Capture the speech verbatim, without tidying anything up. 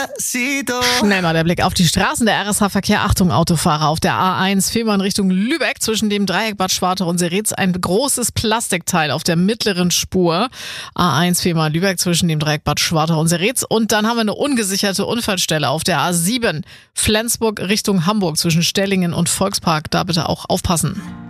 Despacito. Schnell mal der Blick auf die Straßen. Der R S H-Verkehr. Achtung, Autofahrer. Auf der A eins Fehmarn Richtung Lübeck zwischen dem Dreieck Bad Schwartau und Seretz ein großes Plastikteil auf der mittleren Spur. A eins Fehmarn Lübeck zwischen dem Dreieck Bad Schwartau und Seretz. Und dann haben wir eine ungesicherte Unfallstelle auf der A sieben Flensburg Richtung Hamburg zwischen Stellingen und Volkspark. Da bitte auch aufpassen.